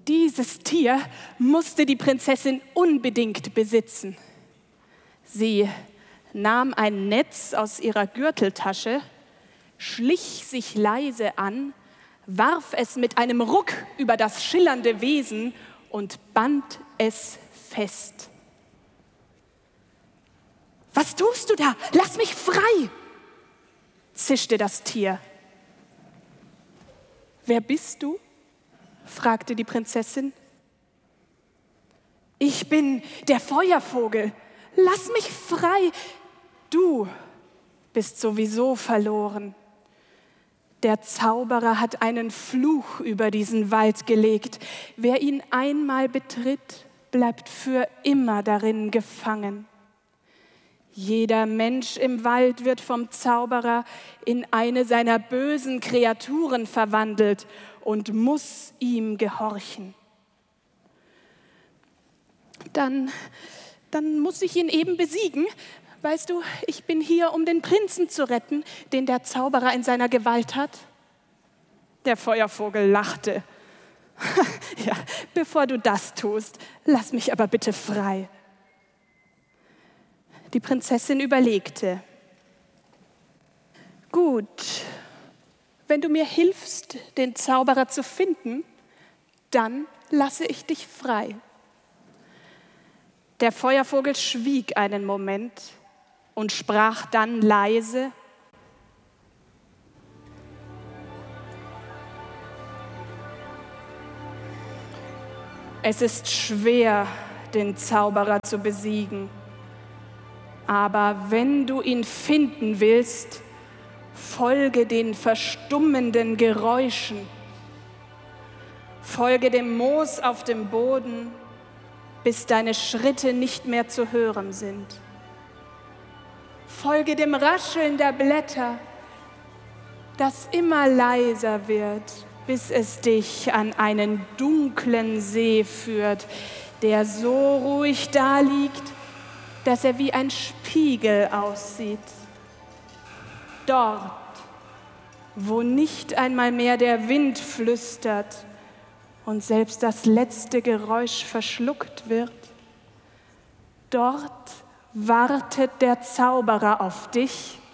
Dieses Tier musste die Prinzessin unbedingt besitzen. Sie nahm ein Netz aus ihrer Gürteltasche, schlich sich leise an, warf es mit einem Ruck über das schillernde Wesen und band es fest. »Was tust du da? Lass mich frei!« zischte das Tier. »Wer bist du?« fragte die Prinzessin. »Ich bin der Feuervogel. Lass mich frei. Du bist sowieso verloren. Der Zauberer hat einen Fluch über diesen Wald gelegt. Wer ihn einmal betritt, bleibt für immer darin gefangen. Jeder Mensch im Wald wird vom Zauberer in eine seiner bösen Kreaturen verwandelt und muss ihm gehorchen. Dann muss ich ihn eben besiegen. Weißt du, ich bin hier, um den Prinzen zu retten, den der Zauberer in seiner Gewalt hat.« Der Feuervogel lachte. »Ja, bevor du das tust, lass mich aber bitte frei.« Die Prinzessin überlegte. »Gut, wenn du mir hilfst, den Zauberer zu finden, dann lasse ich dich frei.« Der Feuervogel schwieg einen Moment und sprach dann leise: »Es ist schwer, den Zauberer zu besiegen. Aber wenn du ihn finden willst, folge den verstummenden Geräuschen. Folge dem Moos auf dem Boden, bis deine Schritte nicht mehr zu hören sind. Folge dem Rascheln der Blätter, das immer leiser wird, bis es dich an einen dunklen See führt, der so ruhig daliegt, dass er wie ein Spiegel aussieht. Dort, wo nicht einmal mehr der Wind flüstert und selbst das letzte Geräusch verschluckt wird, dort wartet der Zauberer auf dich